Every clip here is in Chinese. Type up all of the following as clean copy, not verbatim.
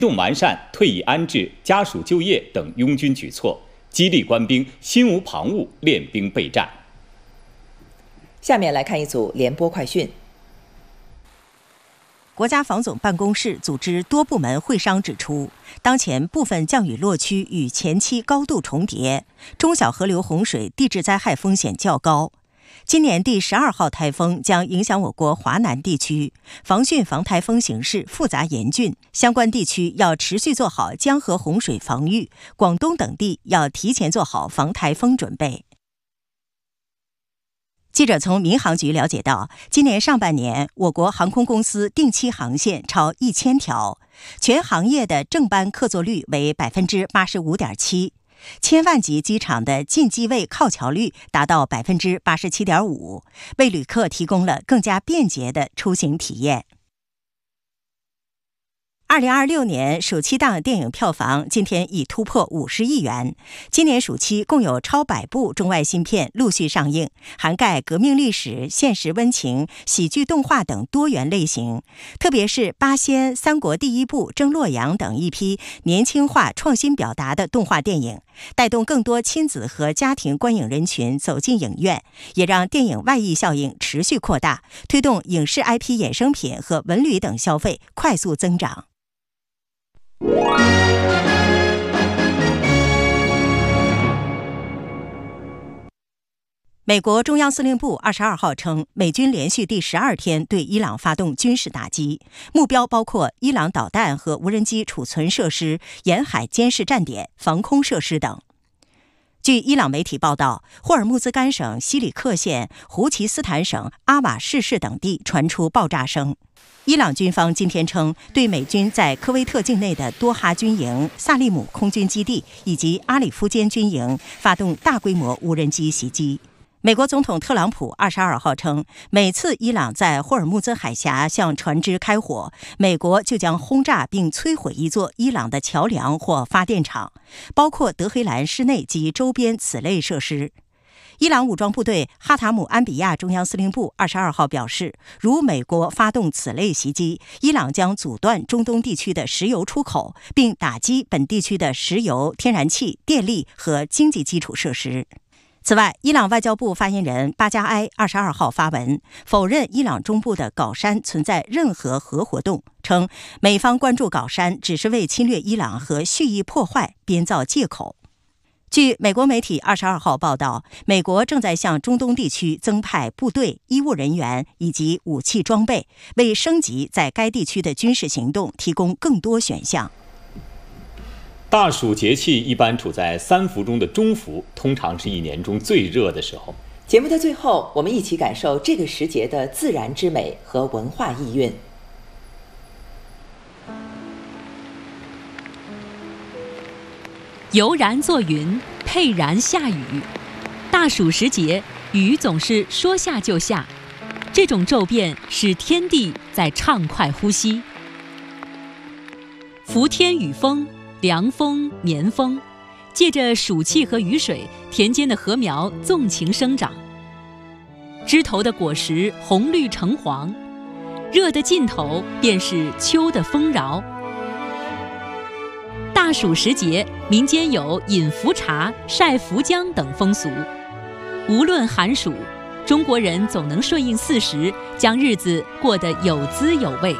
动完善退役安置、家属就业等拥军举措，激励官兵心无旁骛练兵备战。 下面来看一组联播快讯。 国家防总办公室组织多部门会商指出，当前部分降雨落区与前期高度重叠，中小河流洪水地质灾害风险较高。今年第12号台风将影响我国华南地区，防汛防台风形势复杂严峻，相关地区要持续做好江河洪水防御，广东等地要提前做好防台风准备。记者从民航局了解到，今年上半年我国航空公司定期航线超1000条，全行业的正班客座率为 85.7%， 千万级机场的进机位靠桥率达到 87.5%， 为旅客提供了更加便捷的出行体验。2026年暑期档电影票房今天已突破50亿元。今年暑期共有超100部中外新片陆续上映，涵盖革命历史、现实温情、喜剧动画等多元类型。特别是《八仙》《三国第一部》《征洛阳》等一批年轻化、创新表达的动画电影，带动更多亲子和家庭观影人群走进影院，也让电影外溢效应持续扩大，推动影视 IP 衍生品和文旅等消费快速增长。美国中央司令部22号称，美军连续第12天对伊朗发动军事打击，目标包括伊朗导弹和无人机储存设施、沿海监视站点、防空设施等。据伊朗媒体报道，霍尔木兹干省西里克县、胡奇斯坦省阿瓦士市等地传出爆炸声。伊朗军方今天称，对美军在科威特境内的多哈军营、萨利姆空军基地以及阿里夫坚军营发动大规模无人机袭击。美国总统特朗普22号称，每次伊朗在霍尔木兹海峡向船只开火，美国就将轰炸并摧毁一座伊朗的桥梁或发电厂，包括德黑兰市内及周边此类设施。伊朗武装部队哈塔姆安比亚中央司令部22号表示，如美国发动此类袭击，伊朗将阻断中东地区的石油出口，并打击本地区的石油、天然气、电力和经济基础设施。此外，伊朗外交部发言人巴加埃22号发文否认伊朗中部的搞山存在任何核活动，称美方关注搞山只是为侵略伊朗和蓄意破坏编造借口。据美国媒体22号报道，美国正在向中东地区增派部队、医务人员以及武器装备，为升级在该地区的军事行动提供更多选项。 大暑节气一般处在3伏中的中伏，通常是一年中最热的时候。 节目的最后，我们一起感受这个时节的自然之美和文化意蕴。 悠然作云，沛然下雨。大暑时节，雨总是说下就下，这种骤变使天地在畅快呼吸。伏天雨风，凉风绵风，借着暑气和雨水，田间的禾苗纵情生长，枝头的果实红绿橙黄，热的尽头便是秋的丰饶。大暑时节，民间有饮伏茶、晒伏姜等风俗。无论寒暑，中国人总能顺应四时，将日子过得有滋有味。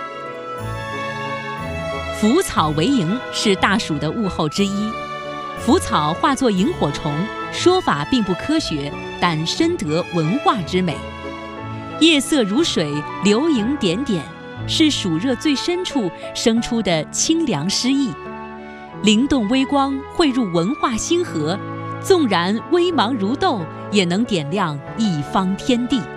腐草为萤是大暑的物候之一。腐草化作萤火虫，说法并不科学，但深得文化之美。夜色如水，流萤点点，是暑热最深处生出的清凉诗意。灵动微光汇入文化星河，纵然微茫如豆，也能点亮一方天地。